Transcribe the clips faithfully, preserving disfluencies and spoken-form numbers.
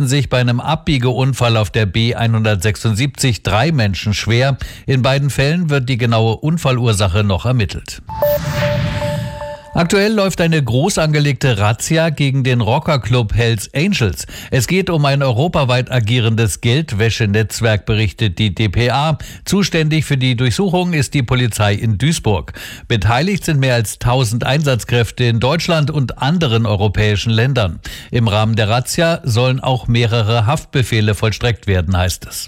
verletzten sich bei einem Abbiegeunfall auf der B hundertsechsundsiebzig drei Menschen schwer. In beiden Fällen wird die genaue Unfallursache noch ermittelt. Aktuell läuft eine groß angelegte Razzia gegen den Rockerclub Hells Angels. Es geht um ein europaweit agierendes Geldwäschenetzwerk, berichtet die d p a. Zuständig für die Durchsuchung ist die Polizei in Duisburg. Beteiligt sind mehr als tausend Einsatzkräfte in Deutschland und anderen europäischen Ländern. Im Rahmen der Razzia sollen auch mehrere Haftbefehle vollstreckt werden, heißt es.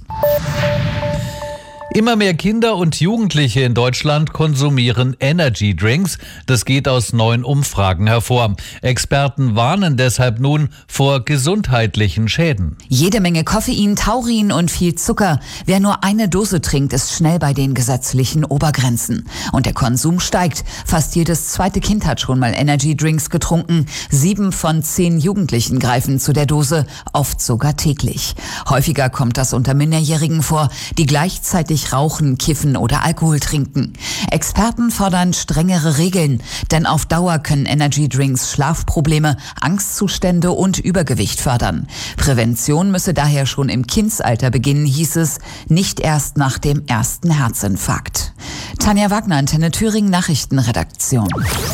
Immer mehr Kinder und Jugendliche in Deutschland konsumieren Energy Drinks. Das geht aus neuen Umfragen hervor. Experten warnen deshalb nun vor gesundheitlichen Schäden. Jede Menge Koffein, Taurin und viel Zucker. Wer nur eine Dose trinkt, ist schnell bei den gesetzlichen Obergrenzen. Und der Konsum steigt. Fast jedes zweite Kind hat schon mal Energy Drinks getrunken. Sieben von zehn Jugendlichen greifen zu der Dose, oft sogar täglich. Häufiger kommt das unter Minderjährigen vor, die gleichzeitig rauchen, kiffen oder Alkohol trinken. Experten fordern strengere Regeln, denn auf Dauer können Energydrinks Schlafprobleme, Angstzustände und Übergewicht fördern. Prävention müsse daher schon im Kindsalter beginnen, hieß es, nicht erst nach dem ersten Herzinfarkt. Tanja Wagner, Antenne Thüringen, Nachrichtenredaktion.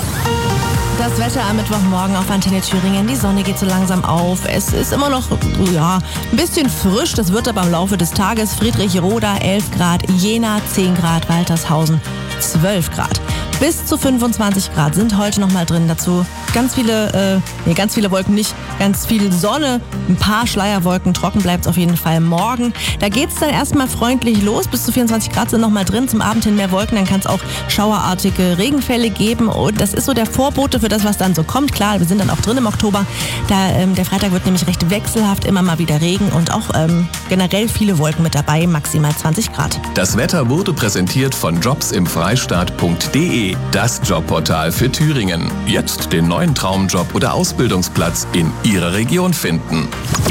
Das Wetter am Mittwochmorgen auf Antenne Thüringen. Die Sonne geht so langsam auf. Es ist immer noch, ja, ein bisschen frisch. Das wird aber im Laufe des Tages. Friedrichroda elf Grad, Jena zehn Grad, Waltershausen zwölf Grad. Bis zu fünfundzwanzig Grad sind heute noch mal drin. Dazu ganz viele, äh, nee, ganz viele Wolken nicht, ganz viel Sonne, ein paar Schleierwolken. Trocken bleibt es auf jeden Fall morgen. Da geht es dann erstmal freundlich los. Bis zu vierundzwanzig Grad sind noch mal drin. Zum Abend hin mehr Wolken. Dann kann es auch schauerartige Regenfälle geben. Und das ist so der Vorbote für das, was dann so kommt. Klar, wir sind dann auch drin im Oktober. Da, ähm, der Freitag wird nämlich recht wechselhaft. Immer mal wieder Regen und auch ähm, generell viele Wolken mit dabei. Maximal zwanzig Grad. Das Wetter wurde präsentiert von jobs im freistaat punkt de. Das Jobportal für Thüringen. Jetzt den neuen Traumjob oder Ausbildungsplatz in Ihrer Region finden.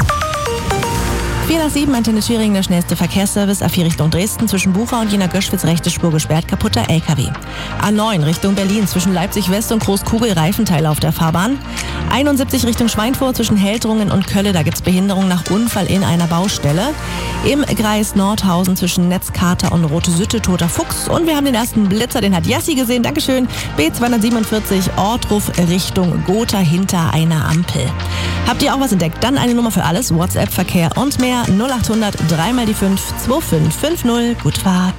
vier nach sieben, Antenne Thüringen, der schnellste Verkehrsservice. A vier Richtung Dresden, zwischen Bucha und Jena-Göschwitz, rechte Spur gesperrt, kaputter L K W. A neun Richtung Berlin, zwischen Leipzig-West und Großkugel, Reifenteile auf der Fahrbahn. einundsiebzig Richtung Schweinfurt, zwischen Heldrungen und Kölle, da gibt es Behinderung nach Unfall in einer Baustelle. Im Kreis Nordhausen, zwischen Netzkater und Rote Sütte, toter Fuchs. Und wir haben den ersten Blitzer, den hat Jassi gesehen, Dankeschön. B zweihundertsiebenundvierzig, Ortruf Richtung Gotha, hinter einer Ampel. Habt ihr auch was entdeckt? Dann eine Nummer für alles, WhatsApp, Verkehr und mehr. null achthundert, drei mal die fünf, zwei fünf fünf null. Gut Fahrt.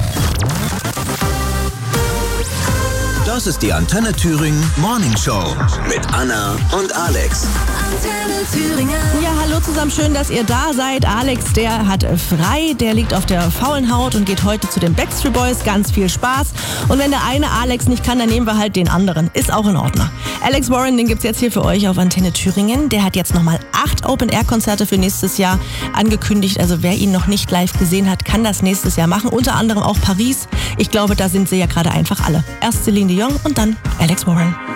Das ist die Antenne Thüringen Morning Show mit Anna und Alex. Antenne Thüringen. Ja, hallo zusammen, schön, dass ihr da seid. Alex, der hat frei, der liegt auf der faulen Haut und geht heute zu den Backstreet Boys. Ganz viel Spaß. Und wenn der eine Alex nicht kann, dann nehmen wir halt den anderen. Ist auch in Ordnung. Alex Warren, den gibt's jetzt hier für euch auf Antenne Thüringen. Der hat jetzt nochmal acht Open-Air-Konzerte für nächstes Jahr angekündigt. Also wer ihn noch nicht live gesehen hat, kann das nächstes Jahr machen. Unter anderem auch Paris. Ich glaube, da sind sie ja gerade einfach alle. Erst Celine Dion und dann Alex Warren.